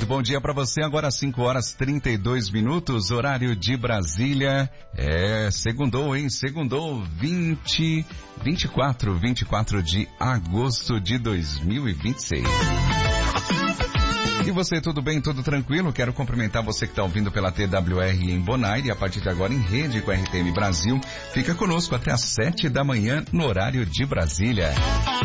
bom dia para você. Agora 5h32, horário de Brasília. Segundou, hein? Segundou 24 de agosto de 2026. E você, tudo bem, tudo tranquilo? Quero cumprimentar você que está ouvindo pela TWR em Bonaire e a partir de agora em rede com a RTM Brasil. Fica conosco até às 7 da manhã no horário de Brasília.